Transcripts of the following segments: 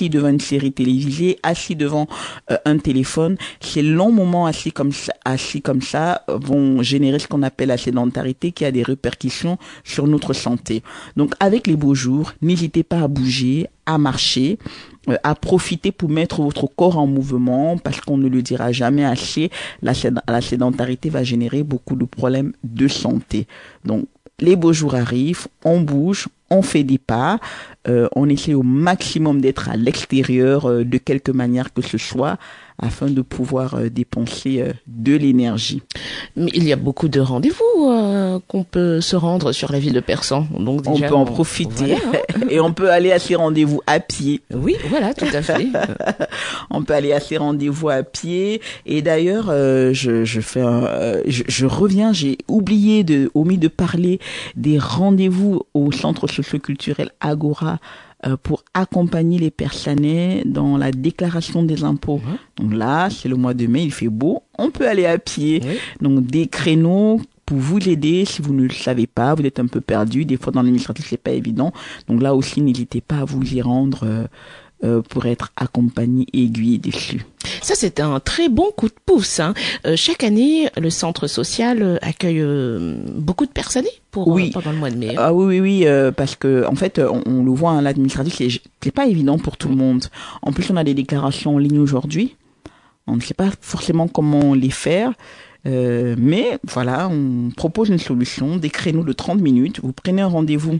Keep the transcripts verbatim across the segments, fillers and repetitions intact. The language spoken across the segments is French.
assis devant une série télévisée, assis devant euh, un téléphone. Ces longs moments assis comme ça, assis comme ça vont générer ce qu'on appelle la sédentarité, qui a des répercussions sur notre santé. Donc avec les beaux jours, n'hésitez pas à bouger, à marcher, euh, à profiter pour mettre votre corps en mouvement, parce qu'on ne le dira jamais assez, la, la sédentarité va générer beaucoup de problèmes de santé. Donc les beaux jours arrivent, on bouge, on fait des pas, euh, on essaie au maximum d'être à l'extérieur euh, de quelque manière que ce soit, afin de pouvoir euh, dépenser euh, de l'énergie. Mais il y a beaucoup de rendez-vous euh, qu'on peut se rendre sur la ville de Persan. Donc déjà, on peut en on, profiter, voilà, hein. Et on peut aller à ces rendez-vous à pied. Oui, voilà, tout à fait. On peut aller à ces rendez-vous à pied. Et d'ailleurs, euh, je, je fais, un, euh, je, je reviens. J'ai oublié de, omis de parler des rendez-vous au centre socioculturel Agora pour accompagner les Persanais dans la déclaration des impôts. Mmh. Donc là, c'est le mois de mai, il fait beau, on peut aller à pied. Oui. Donc des créneaux pour vous aider si vous ne le savez pas, vous êtes un peu perdu, des fois dans l'administratif c'est pas évident. Donc là aussi, n'hésitez pas à vous y rendre euh, euh, pour être accompagné et aiguillé dessus. Ça, c'est un très bon coup de pouce. Hein. Euh, chaque année, le centre social accueille euh, beaucoup de personnes pour oui. euh, pendant le mois de mai. Ah oui, oui, oui, euh, parce que en fait, on, on le voit, hein, l'administratif, c'est, c'est pas évident pour tout le monde. En plus, on a des déclarations en ligne aujourd'hui. On ne sait pas forcément comment les faire. Euh, mais voilà, on propose une solution, des créneaux de trente minutes. Vous prenez un rendez-vous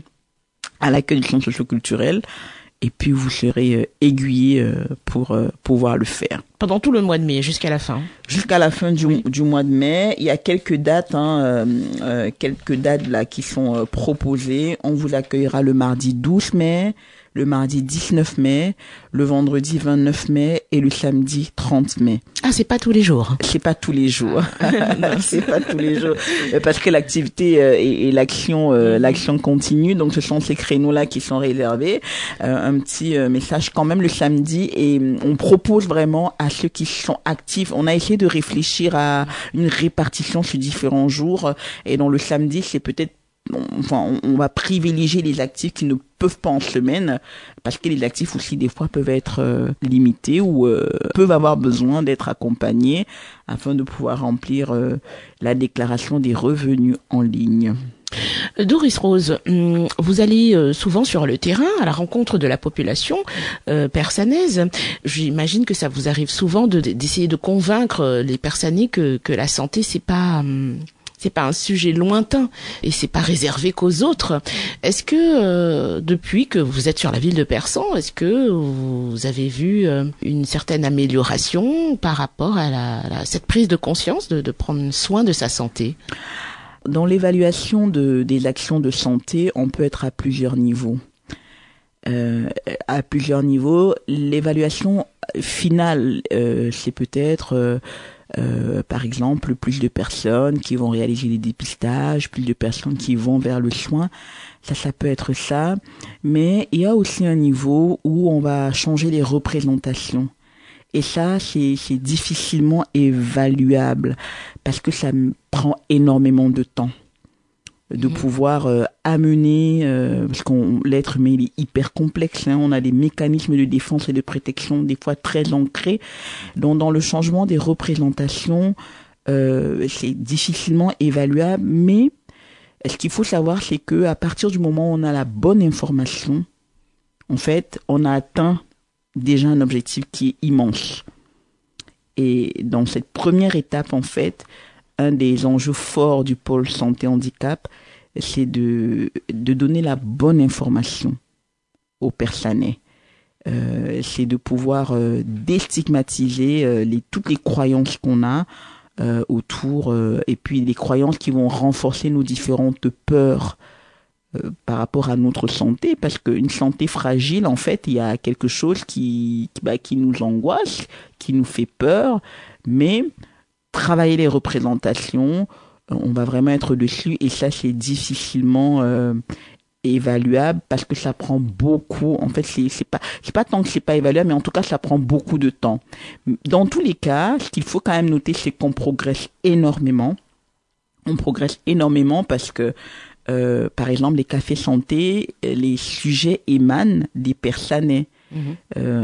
à l'accueil du centre socio-culturel. Et puis vous serez euh, aiguillé euh, pour euh, pouvoir le faire. Pendant tout le mois de mai, jusqu'à la fin. Jusqu'à la fin du, oui. du mois de mai, il y a quelques dates, hein, euh, euh, quelques dates là qui sont euh, proposées. On vous accueillera le mardi douze mai, le mardi dix-neuf mai, le vendredi vingt-neuf mai et le samedi trente mai. Ah, c'est pas tous les jours. C'est pas tous les jours. C'est pas tous les jours parce que l'activité euh, et, et l'action, euh, l'action continue. Donc ce sont ces créneaux-là qui sont réservés. Euh, un petit euh, message quand même le samedi et on propose vraiment à ceux qui sont actifs. On a essayé de réfléchir à une répartition sur différents jours et dans le samedi, c'est peut-être Enfin, on va privilégier les actifs qui ne peuvent pas en semaine parce que les actifs aussi des fois peuvent être euh, limités ou euh, peuvent avoir besoin d'être accompagnés afin de pouvoir remplir euh, la déclaration des revenus en ligne. Doris Rose, vous allez souvent sur le terrain à la rencontre de la population euh, persanaise. J'imagine que ça vous arrive souvent de, d'essayer de convaincre les Persanais que, que la santé c'est pas hum, c'est pas un sujet lointain et c'est pas réservé qu'aux autres. Est-ce que euh, depuis que vous êtes sur la ville de Persan, est-ce que vous avez vu euh, une certaine amélioration par rapport à, la, à cette prise de conscience de, de prendre soin de sa santé? Dans l'évaluation de, des actions de santé, on peut être à plusieurs niveaux. Euh, à plusieurs niveaux, l'évaluation finale, euh, c'est peut-être, euh, euh, par exemple, plus de personnes qui vont réaliser des dépistages, plus de personnes qui vont vers le soin. Ça, ça peut être ça. Mais il y a aussi un niveau où on va changer les représentations. Et ça, c'est, c'est difficilement évaluable parce que ça prend énormément de temps de mmh. pouvoir euh, amener, euh, parce qu'on l'être humain il est hyper complexe, hein, on a des mécanismes de défense et de protection des fois très ancrés. Donc dans le changement des représentations, euh, c'est difficilement évaluable. Mais ce qu'il faut savoir, c'est que à partir du moment où on a la bonne information, en fait, on a atteint déjà un objectif qui est immense. Et dans cette première étape, en fait, un des enjeux forts du pôle santé handicap, c'est de, de donner la bonne information aux Persanais. Euh, c'est de pouvoir euh, déstigmatiser euh, les, toutes les croyances qu'on a euh, autour, euh, et puis les croyances qui vont renforcer nos différentes peurs Euh, par rapport à notre santé, parce qu'une santé fragile, en fait, il y a quelque chose qui, qui, bah, qui nous angoisse, qui nous fait peur, mais travailler les représentations, on va vraiment être dessus, et ça, c'est difficilement euh, évaluable, parce que ça prend beaucoup, en fait, c'est, c'est pas, c'est pas tant que c'est pas évaluable, mais en tout cas, ça prend beaucoup de temps. Dans tous les cas, ce qu'il faut quand même noter, c'est qu'on progresse énormément. On progresse énormément parce que Euh, par exemple, les cafés santé, les sujets émanent des Persanais. Mmh. Euh,